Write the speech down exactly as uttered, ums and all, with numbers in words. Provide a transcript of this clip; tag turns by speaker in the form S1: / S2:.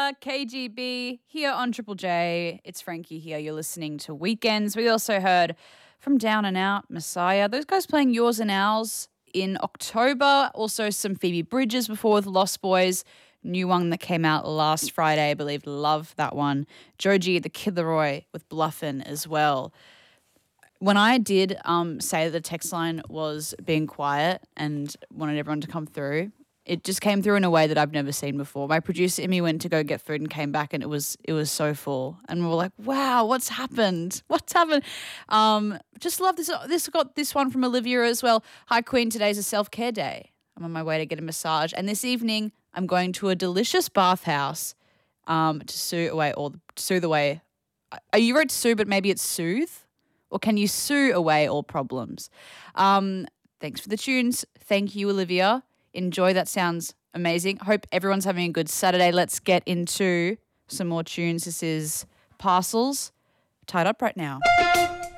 S1: Olivia, K G B, here on Triple J. It's Frankie here. You're listening to Weekends. We also heard from Down and Out, Messiah. Those guys playing Yours and Ours in October. Also some Phoebe Bridgers before with Lost Boys. New one that came out last Friday, I believe. Love that one. Joji, the Kid Laroi with Bluffin' as well. When I did um, say that the text line was being quiet and wanted everyone to come through, it just came through in a way that I've never seen before. My producer Emmy went to go get food and came back, and it was it was so full. And we were like, "Wow, what's happened? What's happened?" Um, just love this. This got this one from Olivia as well. Hi Queen, today's a self care day. I'm on my way to get a massage, and this evening I'm going to a delicious bathhouse um, to soothe away all the, soothe away. Are you wrote soothe, but maybe it's soothe, or can you sue away all problems? Um, thanks for the tunes. Thank you, Olivia. Enjoy. That sounds amazing. Hope everyone's having a good Saturday. Let's get into some more tunes. This is Parcels, Tied Up Right Now.